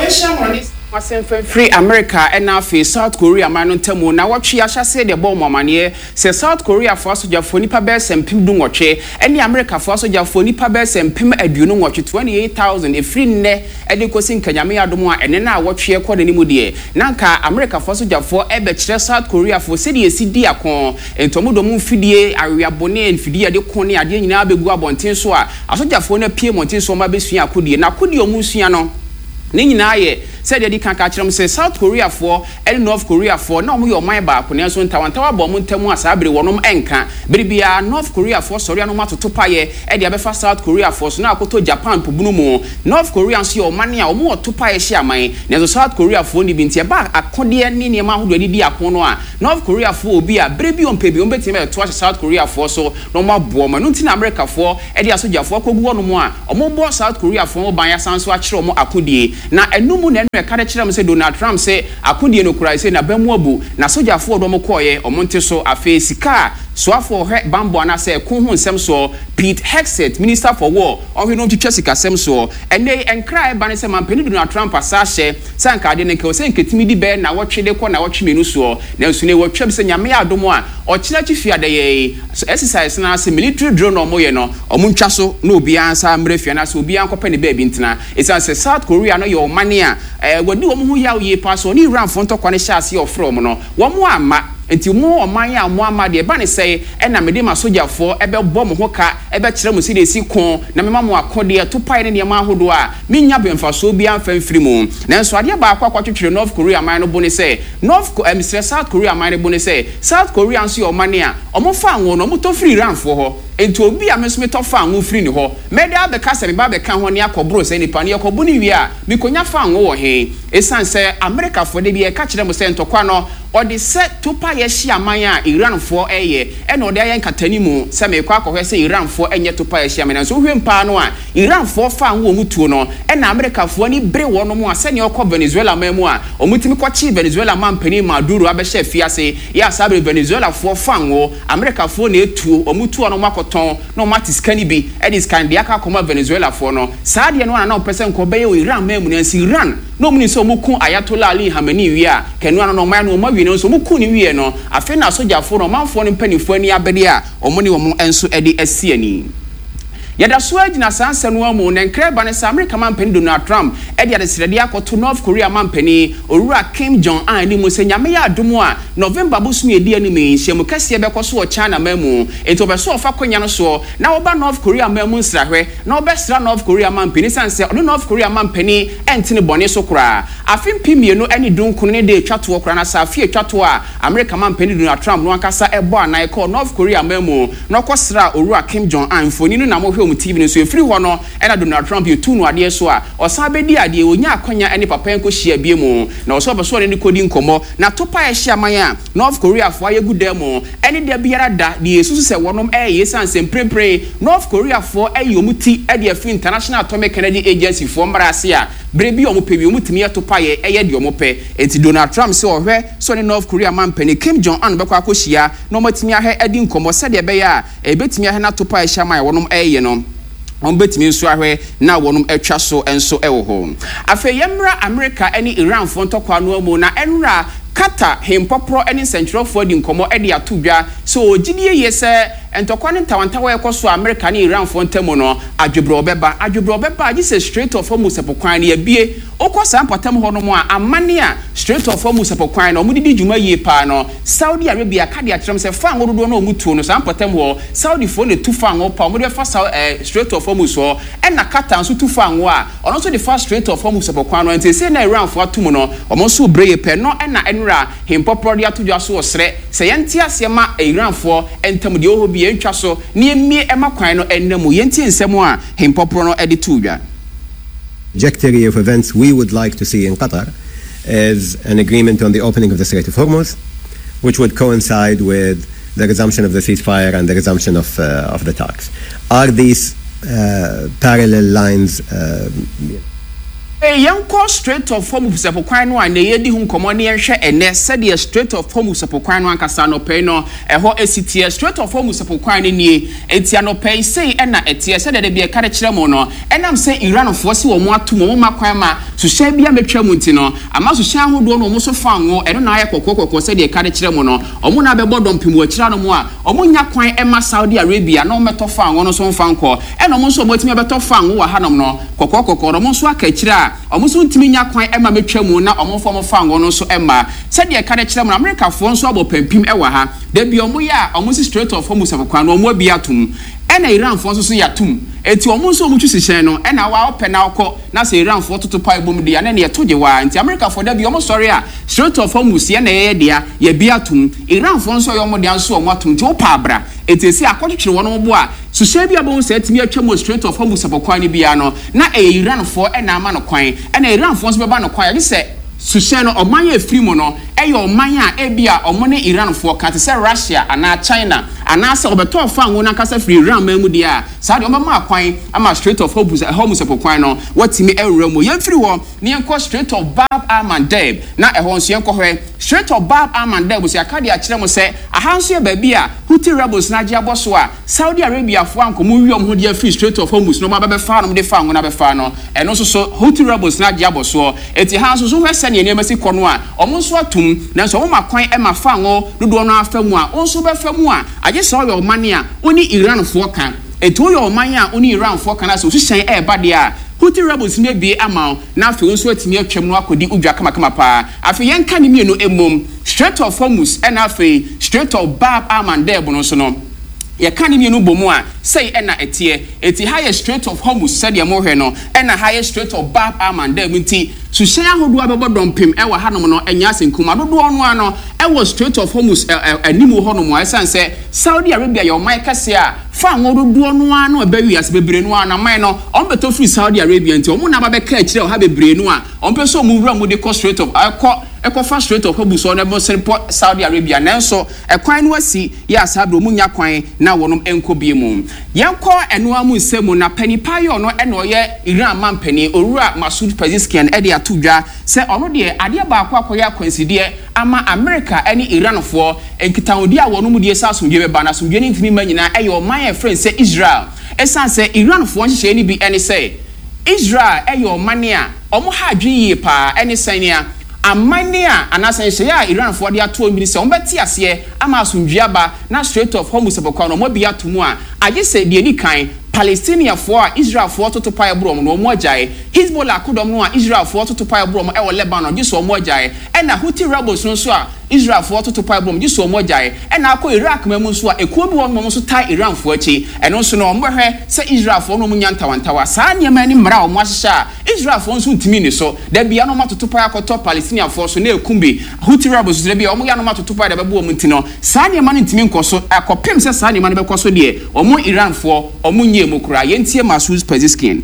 Free America and now for South Korea man temu na watchi asha say the bomb mamanie say South Korea for soja for nipa bes and pim dun watche any America for soja for nipa bes and pim aduonu watch 28,000 e free ne edikosin kanyame adomo a ene na watchi e kwode nimu de nanka America for soja for ebe kire South Korea for say de sidi akon entomodo mu fidie awiabone enfidie de kon ne ade nyina abegu abonten so a asoja for na pie monten so ma besua akodie na akodie omu sua no ne nyina ye said the kanka kyerem say South Korea for and North Korea for na omo yo man ba ko ne so ntawantawa bo mo ntamu asabere wonom enka beribia North Korea for sorry no matoto paye e de abefa South Korea for so na akoto Japan pobunu mu North Korea so yo man a omo otopaye hye aman ne so South Korea for ni binti ba akode ne ne ma hodo adi akon no a North Korea for obi a berebi ompebi ombetime to South Korea for so no ma bo ma no ntina America for e de asoja for kogu wono mu a omo bo South Korea for ban ya sanso a kire omo akodie na enumu ne kada kyerem say Donald Trump say akodie no kura say na bamu abu na soja for do mo koye omonte so afi sika so afo he bambo na say ko hu nsem so Pete Hegseth Minister for War on no twitwa sika sem so ene enkra e ba ne say mampeni Donald Trump asahye sanka de ne ke o say nketimi di be na wotwede ko na wotwe menu so na nso ne wotwam say nyame adomo a o kira chifia de ye exercise na say military drone no mo ye no omuntwa so na obi ansa mrefia na say obi ankopɛ ne ba bi ntina esan say South Korea no yo mane a wodi wo ho ya ye pa so ni Iran fo ntokwa ne hyase yo from no wo mo ama enti mo oman ya mo ama de ba ne say na mede ma soja fo ebe bɔ mo ho ka ebe kire mo si de si kon na me ma mo akode to pai ne ma hodo a menya bemfa so bi amfa mfiri mu na nso ade ba akwa twetwere North Korea man no bo ne say South Korea man no bo ne say South Korea nso yo mane a omo fa anwo no mo to free Iran fo ho enti obi a mesome to fa anwo free ni ho mede abeka se me ba beka ho ne akobro se nipa ne yakobo ni wi a mikonya fa anwo wo he esan se America fo de bi e ka kire mo se ntokwa no odi se tupa ye hye aman a Iran fo eye e na odi ayen katani mu se me kwa akɔhwe se Iran fo enye tupa ye hye aman so hwe mpa no a Iran fo fa anwo mutuo no e na America fo ni bre wo no mu a se ne okɔ Venezuela man mu a omutimi kɔchi Venezuela man pani Maduro abɛhye afiase ya sabre Venezuela fo fa anwo America fo na etuo omutuo no makoton no matiskani bi e dis kan de aka kɔma Venezuela fo no saa de no na pɛsɛ nkɔbɛye o Iran man mu na si Iran no muni so muku Ayatollah Ali Khamenei wi a kenu ano no man no ma wi no so muku ni wi no afi na soja fo no manfo no mpanifo ani abede a omo ni omo enso ede asi ani yada so agina sanse no amu na nkre ba ne sa America man pani Donald Trump e de adesrede akoto North Korea man pani owura Kim Jong Un ni mo se nyame ya adomo a November bosu edi ani me hyemu kase be koso o China mamu ento be so ofa konya no so na oba North Korea mamu nsrahwe na obesra North Korea man pani sanse o North Korea man pani entine bone so kura afim pimienu ani dunkunu ne de twato kura na sa afie twato a America man pani Donald Trump no ankasa ebo anan ko North Korea mamu na kosra owura Kim Jong Un foni no na mo TV so free ho no na Donald Trump you no ade so a osan bedi ade onya akonya ene papa enko hia bie mu na oso beso ne kodi nkomo na topa ya hia man a North Korea fo aye gudemu ene de biara da de yesusu se wonom yesan semprepre North Korea fo aye omuti e de afi International Atomic Energy Agency fo mbrase a brebi omupebi omutimi atopa ye eye de omope enti Donald Trump se ohwe so ne North Korea man pani Kim Jong Un bekwa akohia no matimi ahe edi nkomo se de be ya ebetimi ahe na topa ya hia man wonom eye no betimi nso ahwe na wonum atwa so enso ewo ho afa yemra America eni Iran fo ntokwa no amu na enra Kata hempopro eni central for di nkomo edi atudwa so gidie ye se entokwa ne ntawantawa ekoso America ni Iran fo ntemo no adwebro beba agise Strait of Hormuz sepokwan ne abie okosa mpatam ho no mo a amane a Strait of Hormuz sepokwan no omudidi djuma yie pa no Saudi Arabia kade akyerem se fa ngododo no omutuo no sampatam ho Saudi fo ne tufa ngo pa omudi fa Strait of Hormuz ho na Kata nso tufa ngo a ono so de fa Strait of Hormuz sepokwan no ntese na Iran fo atumo no omo so breye pe no na enra hempopro de atudwa so osre se yenti asema Iran fo entam de oho bi entwa so ne emie emakwan no ennamu yenti nsemo a hempopro no ede tudwa trajectory of events we would like to see in Qatar is an agreement on the opening of the Strait of Hormuz, which would coincide with the resumption of the ceasefire and the resumption of the talks. Are these parallel lines Yanko Strait of Hormuz Sepokwan and the Yedi Humcomonian share and said the Strait of Hormuz Sepokwan and Casano Peno, a whole ACT Strait of Hormuz Sepokwan in ye, Etiano Pay say, and Etia said that they be a Karachamono, and I'm saying Iran of Fossi or more to Moma Quama, to Shabia Metramuntino, a mouse of Sham who don't almost fango, and an eye Coco said the Karachamono, or Mona Bebodon Pimuachano Moa, or Munya Quine Emma Saudi Arabia, no metal fan, one of some fanco, and almost what me better fan who are Hanamno, Coco, or almost Wakachra. Omuso ntimi nya kwan ema metwamu na omofo fango no so ema said ye kare kire mu America fo nso abopempim ewa ha da bi omo ya omusi Strait of Hormuz abokwan no omo bi atum ena Iran fo nso so yatum eti omuso omutwi sisen no ena wa ope na okọ na se Iran fo toto pa ebom de ya na ye toje wa nti America fo da bi omo sorry a Strait of Hormuz ye na ye dia ye bi atum Iran fo nso ye omo de anso omo atum ti o pa abra etesi akọtwetwe wono bo a so shebi abon se atimi atwam Strait of Hormuz abokwan ni bia no na Iran fo ena ama no kwan ena Iran fo nso beba no kwan ye se sushe no oman ye free mo no eyo oman a ebia omone Iran fo ka te se Russia ana China ana se obeto fa ngo na kasa free Iran mamu dia sa de omama akwan ama Strait of Hormuz abokwan no watimi ewura mo ye free wo ne enko Strait of Bab al-Mandeb na ehon so enko hwe Strait of Bab al-Mandeb so akade a kire mo se ahanso ye ba bia Houthi rebels na gia boso a Saudi Arabia fo ankomo wiom ho dia free Strait of Hormuz no ma be fa no de fa ngo na be fa no eno so Houthi rebels na gia boso eti hanso so hwe se ne nemasi kono a omo so atum na so omo makwan e ma fa ngo dodo no afamu a onso be famu a age so yo mane a oni Iran fo kan eti o yo man a oni Iran fo kan so hyehyɛn e ba de a Houthi rebels me bi ama na afi onso atimi atwam no akodi udwa kama pa afi yenka ne mienu emom Strait of Hormuz and afi Strait of Bab al-Mandeb no so no ye kan ne mienu bomu a say ena etie eti higher Strait of Hormuz said ye mo hwe no ena higher Strait of Bab al-Mandeb nti so hyen ahodo abebodon pem e wa hanom no enya senkuma dodo no ano e was Strait of Hormuz animu ho no mo esan se Saudi Arabia your man kase a fa ngodo do no ano abawi as bebre no ana man no on beto free Saudi Arabia nti omo na ba be ka akire o ha bebre no a on peso mu wura mu de ko Strait of fa Strait of Hormuz on ebo serpo Saudi Arabia nanso ekwan no asi ya asabro mu nya kwan na wonom enko bie mu yenko eno amu nsemu na panipa yo no eno ye Iran man pani Owura Masoud Pezeshkian e de atudwa se ono de ade ba akwa consider ama America ani Iran fo enkitaodi a wonom de sasumdwe be bana sumdwe ni ntimi manyina e yo man friend se Israel esan se Iran fo nhye ni bi ene se Israel e yo mane a omo ha adwi yi pa ene sania amania anasense ya Iran fo de ato mi se ombeti ase ama asumdwe aba na Strait of Hormuz abokwa no mo bia to mu a age se de ni kan Palestinian for Israel for to pa ebrom no mo ajae Hezbollah kodom no a Israel for to pa ebrom e wo Lebanon ji so mo ajae e na Houthi rebels no so a Israel for to pa ebrom ji so mo ajae e na akọ Iraq mamu so a ekuo bi won mo so tai Iran for achi e no so no mo hwe se Israel for no mo nya ntawantawa saa nyema ni mra o mo ahyeha Israel for so ntimi ni so da bia no matoto pa akoto Palestinian for so na ekumbi Houthi rebels da bia o mo ya no matoto pa da bebo o mo ntino saa nyema ni ntimi nkoso akopem se saa nyema no bekoso de o mo Iran for o mo nye مکرا ینتی Masoud Pezeshkian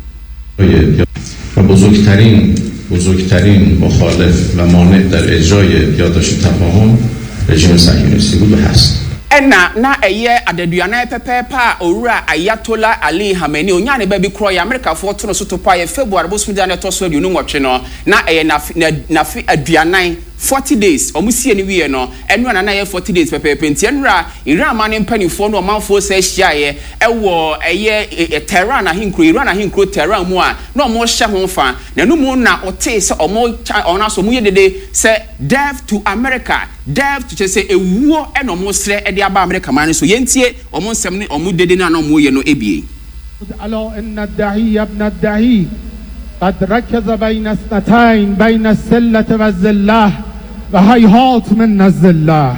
و بزرگترین مخالف و مانع در اجرای یادداشت تفاهم رژیم صهیونیستی بود و هست na eye adeduana pepepa Owura Ayatollah Ali Khamenei onyane ba bi kro ya America fo to no so to pa ye February bo sumdia na to so aduonu nwotwe no na eye na fi aduanan 40 days omusie ni wie no enu na ye 40 days pepepe nti enura Iran man mpanifo no manfo se hyiaye ewo eye Tehran na hinkro Iran na hinkro Tehran mu a na omo hye ho fa na nu mu na ote se omo ona so mu ye dede se death to America death to say ewuo eno mo sre e de aba America man so yentie omo nsem ne omo dede na omo ye no ebie ala inna ad-da'i ibn ad-da'i قد ركز بين اثنتين بين السلة والذلة وهيهات من الذلة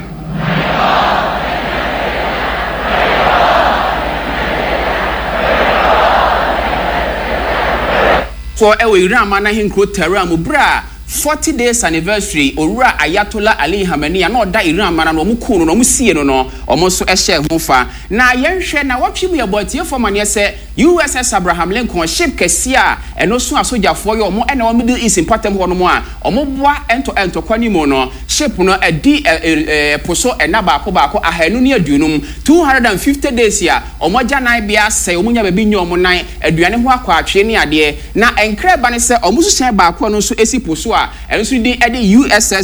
for ewe Iran man na hinkro Tehran mu bra 40 days anniversary Owura Ayatollah Ali Khamenei na oda Iran mana no muku no musie no omo so ehye ho fa na yenhwe na watwe mu yebotie formane se USS Abraham Lincoln ship kese a eno so asojafo ye omo ena Middle East important ho no mo a omo boa ento kwani mu no ship no edi poso ena baako ahanu ne aduonum 250 days ya omo janan bia se omo nya babi nyo omo nan aduane ho akwa atwe ne ade na enkre ba ne se omo so hyen baako no so esi poso a eno so di edi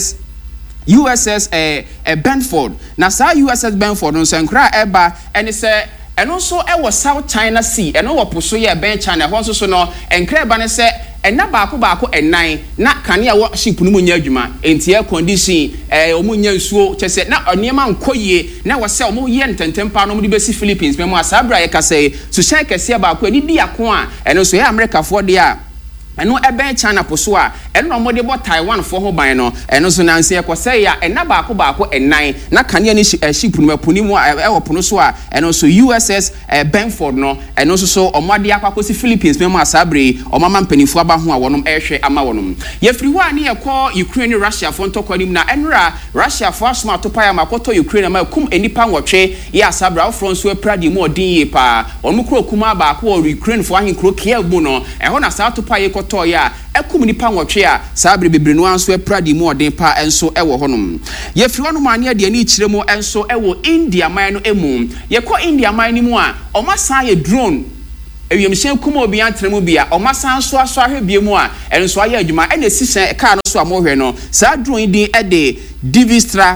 USS Benford na sa USS Benford no senkra eba ene se eno so ewo South China Sea eno wo poso ye ben China ho so no enkra ba ne se ena baako enan na kane a wo ship no munya adwuma enti air condition omunya nsuo chese na oniema nkoyie na wo se omu ye ntentempa no mu di besi Philippines memo asabra ye kase so shan kase baako ani di ako a eno so ye America for de a eno ebe China poso a eno no mode bo Taiwan for ho ban no eno so nanse ekose ya ena baako enan na kane ni ship no mapuni mu e wo pono so a eno so USS Benford no eno so omade akwakosi Philippines memo asabre omama mpanifo aba ho a wonom ehwe ama wonom yefri ho ani ekọ Ukraine Russia for ntokwanim na enra Russia for asma topa ya makoto Ukraine ma kum enipa nwotwe ya asabra front so pradi mu odin ye pa onmu kro kuma baako o Ukraine for ahin kro Kiev mu no eho na sa topa ye koto ya ekum nipa nwotwe a sabre bebre no anso pradi mu odin pa enso ewo honom yefri wonom ani de ani kiremu enso ewo India man no emu yekọ India man ni mu a omasa ye drone ewimshen kuma obi antremu bia omasan so aso ahwebie mu a enso aye adwuma ene sisen car no so amohwe no sa drone din ede Divistra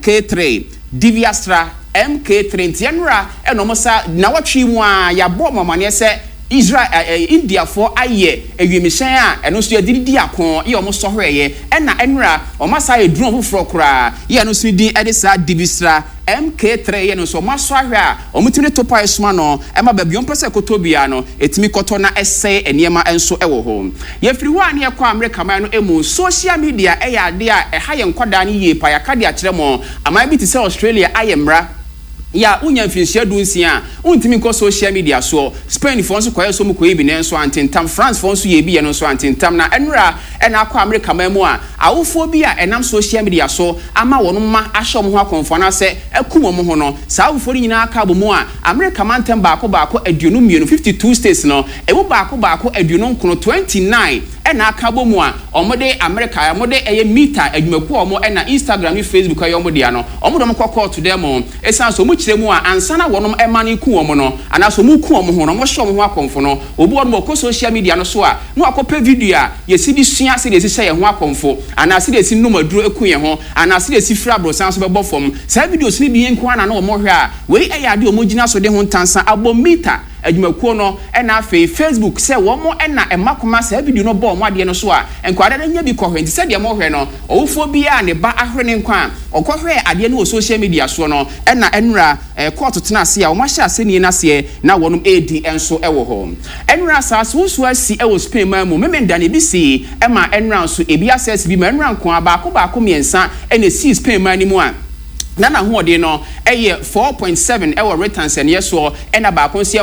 MK3 Diviastra MK3 tienra enomosa na watwi mu a yabo mamane se Israel India for aye ewimshen a eno so yadidi akon ye omo so hweye ena enra omasa ye drone fufuro kra ye no so din ede sa Divistra MK3 ye no so maso ahwe a omutimi topa esuma no ema babion pese kotobia no etimi koto na ese eniema enso ewo ho ye firi ho ane ekwa America man no emu social media eya ade a eha ye nkwada ne ye pa yakade a kire mo aman bi ti se Australia ayemra ya unya mfinsia dunsia untimi ko social media so Spain for so koye so mu koye bi ne so antentam France for so ye bi ye no so antentam na enra ena akwa America mamu a awofo bi a enam social media so ama wono ma ahom ho akonfo na se akumo mo ho no sa awofo nyina aka bomu a America mantem baako aduonu mienu 52 states no ewo baako aduonu nkono 29 ena aka bomu a omode America omode eye meter adwumaku omo ena Instagram ni Facebook ayo omode ya no omodo mo kokọ to dem esan so kiremu a ansana wonom emane ku omo no anaso mu ku omo ho no mo hye omo ho akonfo no obu wonom ko social media no so a no akopa video a yesi di sua se de si hye ho akonfo anase de si no maduro eku ye ho anase de si fra bro san so be bofom sa videos ni bi enku ana na omo hwe a we eya de omo gina so de ho ntansa abomita adwumakuo no ena afi Facebook se wo mo ena emakoma sa video no bo mo ade no so a enkwada na nya bi kohwe nti se de mo hwe no owufo bia ne ba ahwe ne nkwa okohwe ade no social media so no ena enra court tena ase a wo mahye aseni na se na wonom edi enso ewo ho enra sa so asi ewo Spain ma mu memenda ne bi si ema enra so ebi access bi ma enra nko baako miensa ena si Spain ma ni mu a na ho de no eye 4.7 ewo returns and yeso ena ba konsia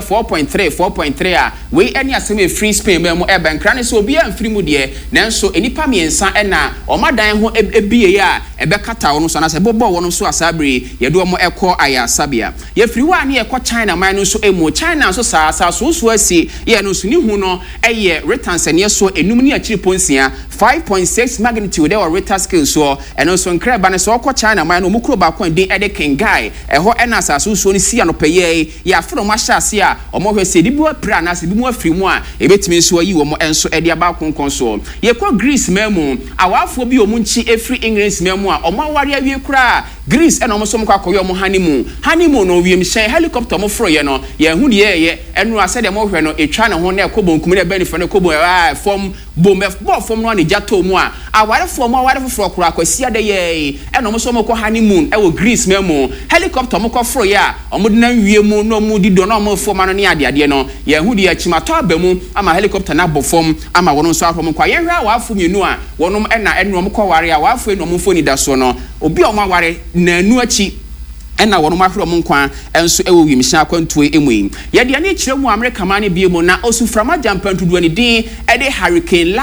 4.3 a we eni asem free Spain ma mu eba nkra ne so obi an free mu de nanso enipa miensa ena omadan ho ebie a ebe kata wono so na se bobo wono so asabre ye do mo ekọ aya sabia ye free wa ne ekọ China man no so emu China so sa so asi ye no so ni hu no eye returns and yeso enum ni akiri ponsia 5.6 magnitude ewo Richter scale so eno so nkra ba ne so okọ China man no mu kro ba de ede kengai eho ena asaso so ni sia no peye ya afro ma hyase a omo hwe se dibu apra na se bi mu afiri mu a ebetimi so yi wo mo enso ede aba konkon so ye kwa Greece memu awafo bi omu nchi efri England memu a omo aware awie kura Greece ena omo so mo kwakoye omo honeymoon no wiem hyen helicopter mo fro ye no ye hu de ye enu ase de mo hwe no etwa ne ho na ekobonkum de benefo ne kobo form bomb no ne jato mu a aware form aware foforo kura kwasia de ye ena omo so mo ko honeymoon ewo Greece memo helicopter mo ko fro ya omo de na wie mu no mu di do no mo fo ma no ne ade no ye hu de achimato abamu ama helicopter na bofom ama wono so ahom kwa ye hwa wafo mienu a wonom ena enu mo ko ware a wafo enu mo fo ni da so no obi o ma ware na anu achi ena wono mahro mo nkwa enso ewo wimhia akwantuo emui ye de ane kiremu America man bie mu na osuframa jampantudu ani din ede Hurricane Lala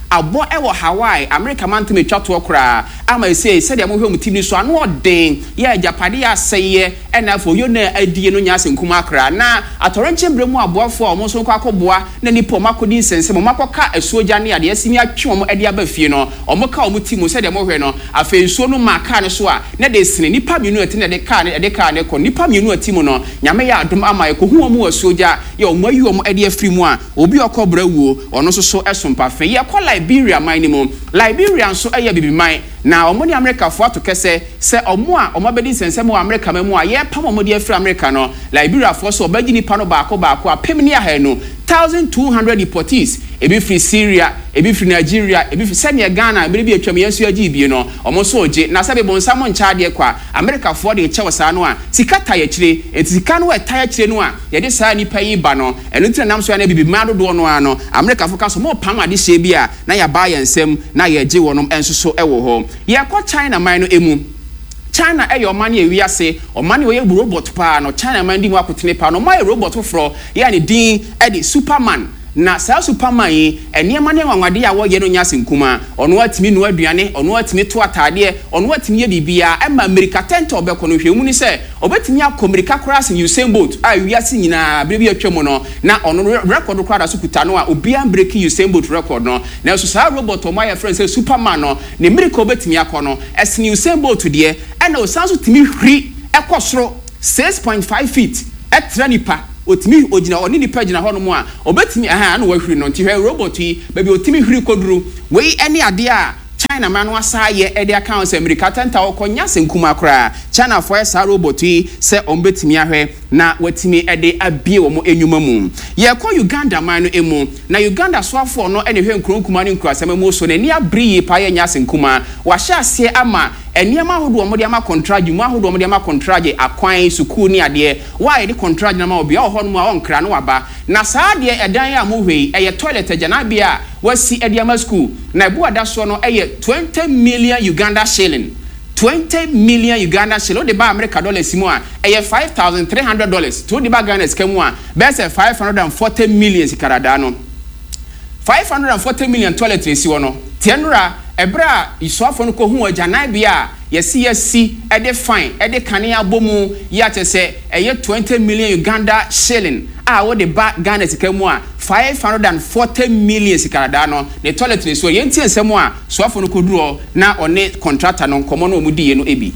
abo ewo Hawaii America man to me twa to kra ama say said ya mo hwem tim ni so ano den ya Japade ya seye ena fo yo na adie no nya asenkuma kra na atorenche bremu aboafo o mo so kwa akoboa na nipo makodi nsense mo makoka asuogya ne ade asimi atwe mo ade abafie no o mo ka o mo tim said ya mo hwe no afa nsuo no maka ne so a na de sene nipa mienu ati na de ka ne ko nipa mienu ati mo no nyame ya adom ama ekohu mo asuogya ya o mo ayi o mo ade afiri mu a obi okobra wuo ono so esompa fe ye ko Liberia man ni mo Liberia nso eye bibiman na omoni America fo ato kese se omo a omabedi sensem wo America mamu a ye pam omodi afri America no Liberia fo so obagi ni pa no baako apem ni ahanu 1200 deportees ebi free Syria ebi free Nigeria ebi free Semi Ghana ebi bi atwam yensu agi bi no omo so oje na sabe bonsam ncha de kwa America fo de che wasa no a sika taye kire etika no taye kire no a ye de saa nipa yi ba no enu tira nam so ya na bibi mado do no a no America fo ka so mo pam ade hye bi a na ya ba ye nsem na ye je wonom enso so ewo ho ye kwa China man no emu China eyo mani ewiase o mani we robot pa no China man di mu akotene pa no my robot fro ya ne din e Superman na sa Superman yi eniema ne wanwade ya wo ye no nyase nkuma ono atimi no aduane ono atimi to atade ono atimi ye bibia e ma America tento obeko no hwemu ni se obetimi akomerika cross Usain Bolt a wiase nyina brebi atwemo no na ono record kwada so kuta no a obia break Usain Bolt record no na so sa robot o my friend say Superman no ne America obetimi akono esni Usain Bolt de e na o sanso timi hwi ekosoro 6.5 feet etra nipa otimi ogina oni nipa gina ho no mo a obetimi aha na wahwiri no nti hwe robot yi baby otimi hwiri koduru wei ene ade a China man wasa ye ede account America tenta okonya senkuma kra China for esa robot yi se ombetimi ahwe na watimi ede abie wo mo enwuma mu ye ko Uganda man no emu na Uganda so afo no ene hwe nkronkuma ne nkrasema mu so na ni abri pa ye nya senkuma wa hye ase ama eniema hodo mo de ama contract mu ahodo mo de ama contract akwan suku ni ade why the contract na ma obi a ho no ma onkra no waba na saa de edan ya mo hwei eye toilet agana bia wasi ede ama school na ebu ada so no eye 20 million Uganda shilling 20 million Uganda shilling de ba America dollars mu a eye $5,300 to de ba Ghana skamu a be say 540 million sikarada no 540 million toilet resi wono tienura ebra isuafo no ko hu agana bia yesi ede fine ede kane abomu ya tese eye 20 million Uganda shilling a wo de ba Ghana sikamu a 540 million sikarada no the toilet ni so yenti ensemu a suafo no koduro na one contractor no komo no omudi ye no ebi.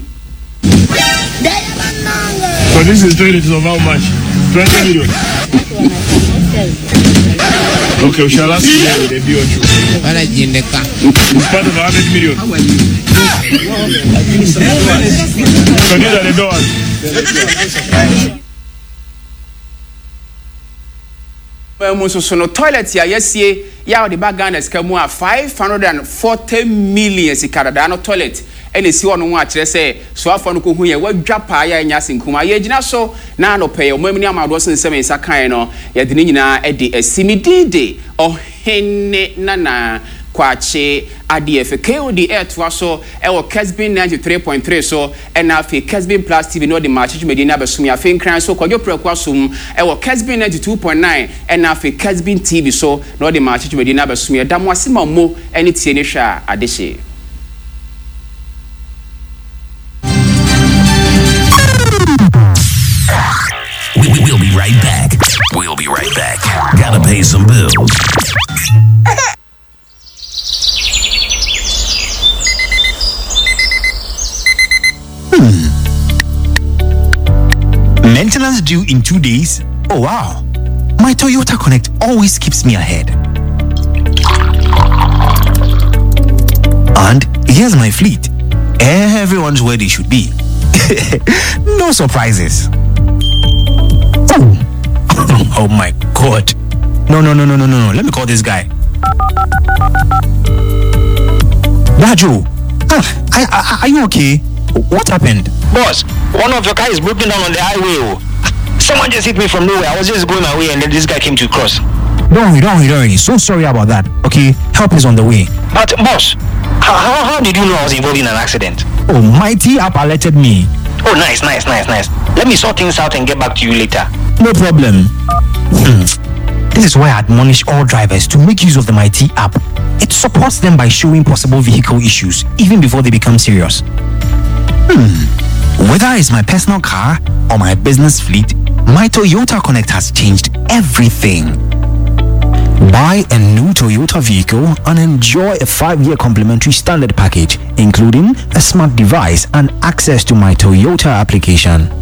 So this is toilet of how much? 20 million. Okay, we shall ask you the bill. It's part of 100 million. So these are the doors. So no toilet ya yesie ya de ba Ghana skamu a 540 million sikarada no toilet ene si wono ho a kire se so afa no ko hu ye wadwa pa ya nya sinkuma ye gina so na no pe omamni amado sensem isa kan no ye de nyina e de asimidide ohenne nana kwache ADF KOD airtwa so ewo Kesbin 93.3 so ena fe Kesbin Plus TV no de March Medina besumi afen kran so kwadwo preko asum ewo Kesbin 92.9 ena fe Kesbin TV so no de March Medina besumi da mo asema mo ene tie ne hwa adehye. We'll be right back. We'll be right back. Gotta pay some bills. Maintenance due in 2 days? Oh wow! My Toyota Connect always keeps me ahead. And here's my fleet. Everyone's where they should be. No surprises. Oh my God. No. Let me call this guy. Dajo, are you okay? What happened? Boss, one of your cars is broken down on the highway. Someone just hit me from nowhere. I was just going my way and then this guy came to cross. Don't worry. So sorry about that. Okay, help is on the way. But boss, how did you know I was involved in an accident? Oh, Mighty app alerted me. Oh, nice. Let me sort things out and get back to you later. No problem. This is why I admonish all drivers to make use of the Mighty app. It supports them by showing possible vehicle issues even before they become serious. Whether it's my personal car or my business fleet, my Toyota Connect has changed everything. Buy a new Toyota vehicle and enjoy a 5-year complimentary standard package, including a smart device and access to my Toyota application.